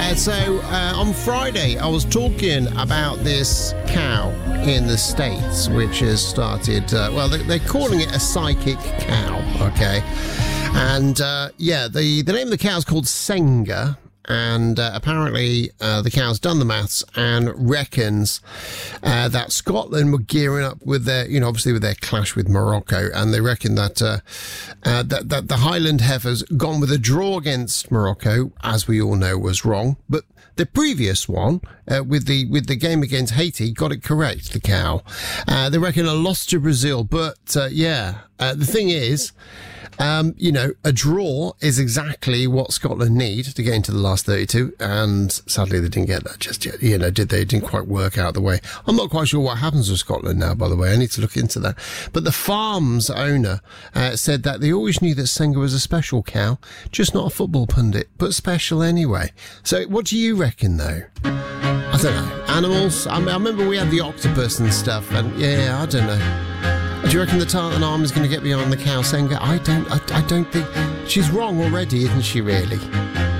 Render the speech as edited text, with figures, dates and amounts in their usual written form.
On Friday, I was talking about this cow in the States, which has started, they're calling it a psychic cow, okay? And, the name of the cow is called Senga. And apparently the cow's done the maths and reckons that Scotland were gearing up with their, obviously with their clash with Morocco, and they reckon that that the Highland heifer's gone with a draw against Morocco, as we all know was wrong. But the previous one, with the game against Haiti, got it correct. The cow, they reckon a loss to Brazil, but the thing is. A draw is exactly what Scotland need to get into the last 32, and sadly they didn't get that just yet. Did they? It didn't quite work out the way. I'm not quite sure what happens with Scotland now, by the way. I need to look into that. But the farm's owner said that they always knew that Senga was a special cow, just not a football pundit, but special anyway. So what do you reckon, though? I don't know. Animals? I remember we had the octopus and stuff, and I don't know. Do you reckon the Tartan Arm is going to get behind the cow Senga? I don't think. She's wrong already, isn't she, really?